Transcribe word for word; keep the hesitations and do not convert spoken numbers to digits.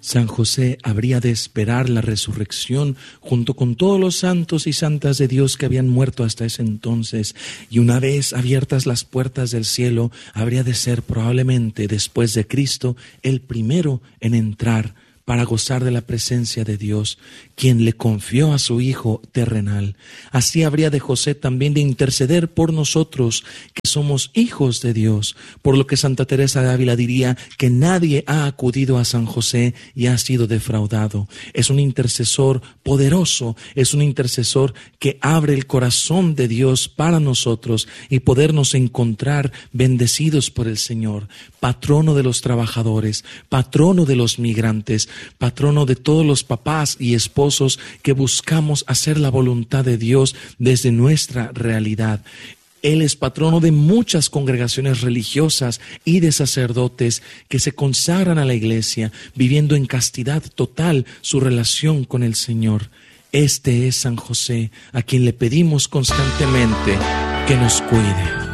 San José habría de esperar la resurrección junto con todos los santos y santas de Dios que habían muerto hasta ese entonces, y una vez abiertas las puertas del cielo, habría de ser probablemente después de Cristo el primero en entrar para gozar de la presencia de Dios, quien le confió a su Hijo terrenal. Así habría de José también de interceder por nosotros, que somos hijos de Dios, por lo que Santa Teresa de Ávila diría que nadie ha acudido a San José y ha sido defraudado. Es un intercesor poderoso, es un intercesor que abre el corazón de Dios para nosotros y podernos encontrar bendecidos por el Señor, patrono de los trabajadores, patrono de los migrantes, patrono de todos los papás y esposos que buscamos hacer la voluntad de Dios desde nuestra realidad. Él es patrono de muchas congregaciones religiosas y de sacerdotes que se consagran a la iglesia, viviendo en castidad total su relación con el Señor. Este es San José, a quien le pedimos constantemente que nos cuide.